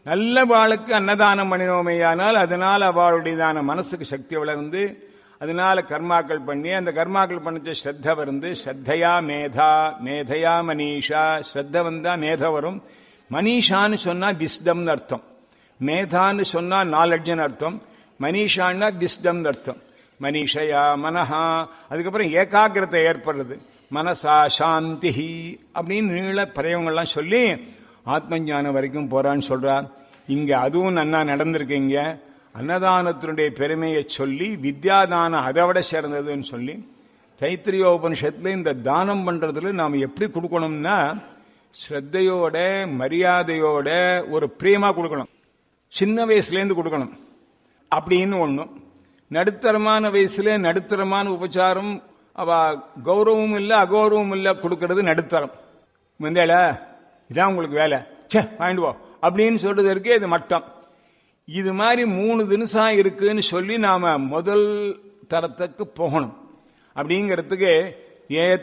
நல்ல வாளுக்கு அன்னதானம் பண்ணினோமையானால் அதனால் அவளுடையதான மனசுக்கு சக்தி வளர்ந்து அதனால கர்மாக்கள் பண்ணி அந்த கர்மாக்கள் பண்ணிச்ச ஸ்ரத்த வந்து ஸ்ரத்தையா மேதா மேதையா மனிஷா ஸ்ரத்த வந்தா மேத வரும். மனிஷான்னு சொன்னா விஸ்டம்னு அர்த்தம், மேதான்னு சொன்னா நாலெட்ஜ்னு அர்த்தம், மனிஷான்னா விஸ்டம்னு அர்த்தம். மனிஷயா மனஹா, அதுக்கப்புறம் ஏகாகிரத்தை ஏற்படுறது, மனசா சாந்தி அப்படின்னு நீள பிரயோகங்கள்லாம் சொல்லி ஆத்ம ஞானம் வரைக்கும் போறான்னு சொல்றார். இங்க அதுவும் நன்னா நடந்திருக்கீங்க. அன்னதானத்தினுடைய பெருமையை சொல்லி வித்யாதானம் அதை விட சேர்ந்ததுன்னு சொல்லி தைத்திரியோபனிஷத்துல இந்த தானம் பண்றதுல நாம் எப்படி கொடுக்கணும்னா ஸ்ரத்தையோட மரியாதையோட ஒரு பிரேமா கொடுக்கணும். சின்ன வயசுலேருந்து கொடுக்கணும் அப்படின்னு ஒண்ணும், நடுத்தரமான வயசுல நடுத்தரமான உபச்சாரம் அவ கௌரவமும் இல்லை அகௌரவமும் இல்லை கொடுக்கறது நடுத்தரம். வந்தேல இதான் உங்களுக்கு வேலை, சே வாங்கிடுவோம் அப்படின்னு சொல்றதற்கு இது மட்டம். இது மாதிரி 3 தினசா இருக்குன்னு சொல்லி நாம முதல் தரத்துக்கு போகணும். அப்படிங்கிறதுக்கு